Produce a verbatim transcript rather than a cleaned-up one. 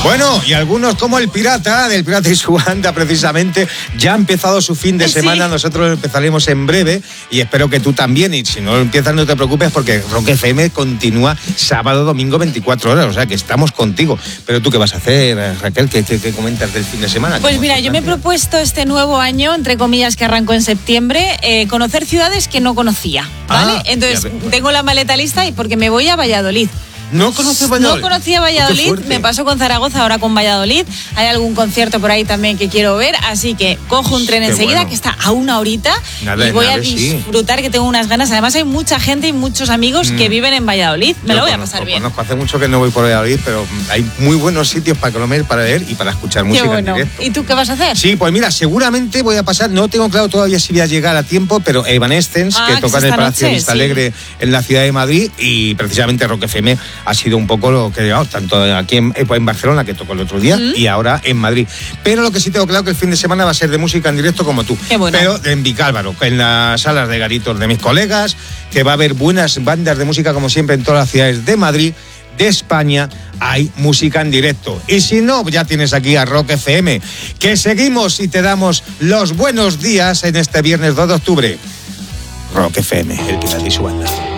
Bueno, y algunos como el Pirata, del Pirata y su banda precisamente, ya ha empezado su fin de semana. Sí. Nosotros empezaremos en breve y espero que tú también. Y si no empiezas, no te preocupes porque Rock F M continúa sábado, domingo, veinticuatro horas. O sea que estamos contigo. Pero tú, ¿qué vas a hacer, Raquel? ¿Qué, qué, qué comentas del fin de semana? Pues mira, yo me he propuesto este nuevo año, entre comillas, que arrancó en septiembre, eh, conocer ciudades que no conocía, ¿vale? Ah, entonces, tengo la maleta lista y porque me voy a Valladolid. ¿No conoces Valladolid? No conocía Valladolid, me paso con Zaragoza, ahora con Valladolid. Hay algún concierto por ahí también que quiero ver, así que cojo un tren Qué enseguida, bueno. que está a una horita, Nada y voy nave, a disfrutar, sí. que tengo unas ganas. Además hay mucha gente y muchos amigos mm. que viven en Valladolid. Me Yo lo voy conozco, a pasar bien. Conozco. Hace mucho que no voy por Valladolid, pero hay muy buenos sitios para comer, para ver y para escuchar música bueno. en directo. ¿Y tú qué vas a hacer? Sí, pues mira, seguramente voy a pasar, no tengo claro todavía si voy a llegar a tiempo, pero Evanescence, ah, que toca en el Palacio noche, Vista sí. Alegre en la ciudad de Madrid, y precisamente Rock F M ha sido un poco lo que he llegado, tanto aquí en, en Barcelona, que tocó el otro día, ¿Mm? y ahora en Madrid. Pero lo que sí tengo claro que el fin de semana va a ser de música en directo como tú. Qué bueno. Pero en Vicálvaro, en las salas de garitos de mis colegas, que va a haber buenas bandas de música como siempre en todas las ciudades de Madrid, de España, hay música en directo. Y si no, ya tienes aquí a Rock F M, que seguimos y te damos los buenos días en este viernes dos de octubre. Rock F M, el Pirata y su banda.